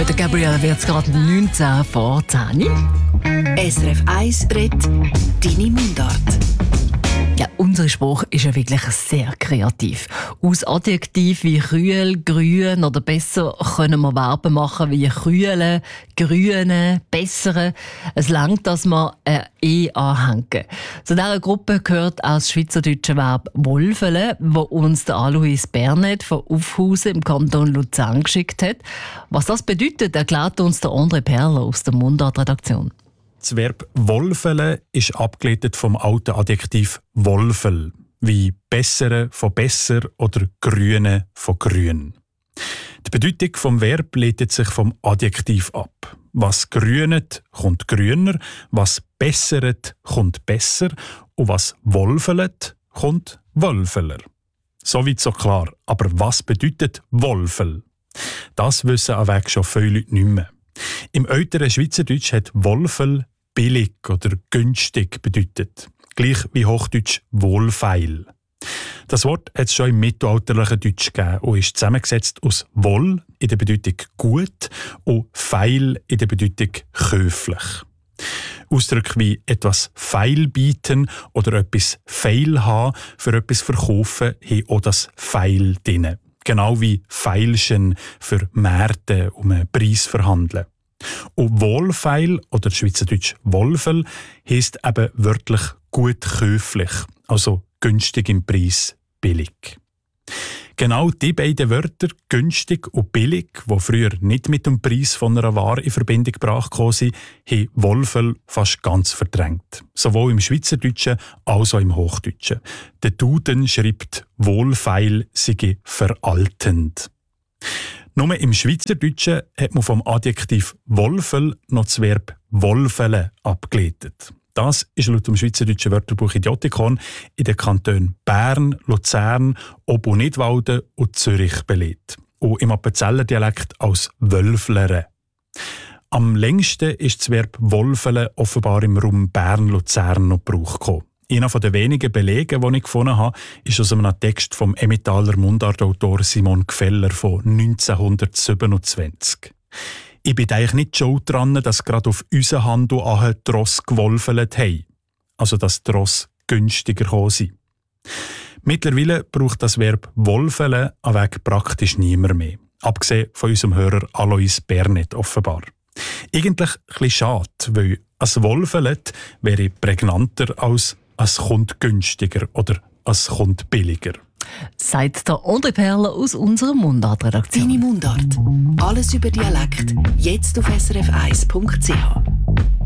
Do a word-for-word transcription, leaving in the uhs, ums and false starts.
der Gabrielle wird es gerade neunzehn vor zehn. S R F eins redet deine Mundart. Ja, unser Spruch ist ja wirklich sehr kreativ. Aus Adjektiven wie kühl, grün oder besser können wir Verben machen wie kühlen, grünen, besseren. Es langt, dass wir ein «e» anhängen. Zu dieser Gruppe gehört auch das schweizerdeutsche Verb «wolfele», das uns der Alois Bernet von Aufhausen im Kanton Luzern geschickt hat. Was das bedeutet, erklärt uns der André Perler aus der Mundart-Redaktion. Das Verb «wolfele» ist abgeleitet vom alten Adjektiv «wolfel», wie «bessere» von «besser» oder «grüne» von «grün». Die Bedeutung vom Verb leitet sich vom Adjektiv ab. Was grünet, kommt grüner, was besseret, kommt besser und was wolfelet, kommt wölfeler. Soweit so klar. Aber was bedeutet «wolfel»? Das wissen an Weg schon viele Leute nicht mehr. Im älteren Schweizerdeutsch hat «wolfel» billig oder günstig bedeutet, gleich wie Hochdeutsch «wohlfeil». Das Wort hat es schon im mittelalterlichen Deutsch gegeben und ist zusammengesetzt aus «wohl» in der Bedeutung «gut» und «feil» in der Bedeutung «käuflich». Ausdrücke wie etwas feil bieten oder etwas feil haben, für etwas verkaufen, haben auch das «feil» drin. Genau wie «feilschen» für Märkte um einen Preis verhandeln. Und «wohlfeil» oder schweizerdeutsch «wolfel» heisst eben wörtlich gut käuflich, also günstig im Preis, billig. Genau die beiden Wörter, günstig und billig, die früher nicht mit dem Preis von einer Ware in Verbindung gebracht sind, haben «wolfel» fast ganz verdrängt. Sowohl im Schweizerdeutschen als auch im Hochdeutschen. Der Duden schreibt, «wohlfeil» sei veraltend. Nur im Schweizerdeutschen hat man vom Adjektiv «wolfel» noch das Verb «wolfele» abgeleitet. Das ist laut dem Schweizerdeutschen Wörterbuch Idiotikon in den Kantonen Bern, Luzern, Ob- und Nidwalden und Zürich belegt. Und im Appenzeller Dialekt als «wölflere». Am längsten ist das Verb «wolfele» offenbar im Raum Bern-Luzern noch Gebrauch gekommen. Einer der wenigen Belege, die ich gefunden habe, ist aus einem Text vom Emmentaler Mundartautor Simon Gfeller von neunzehnhundertsiebenundzwanzig. Ich bin eigentlich nicht schuld daran, dass gerade auf unseren Handel an die Ross gewolfelt haben. Also, dass die Ross günstiger gekommen sind. Mittlerweile braucht das Verb «wolfele» an Weg praktisch niemand mehr. Abgesehen von unserem Hörer Alois Bernet offenbar. Eigentlich ein bisschen schade, weil «as wolfelet» wäre prägnanter als «as kommt günstiger» oder «as kommt billiger». Sagt der André Perler aus unserer Mundart-Redaktion. Deine Mundart. Alles über Dialekt. Jetzt auf s r f eins punkt c h.